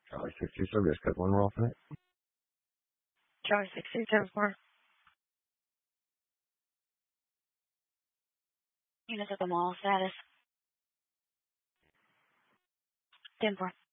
Charlie 67, just got one roll for it. Charlie 674. Units at the mall, status. 10-4.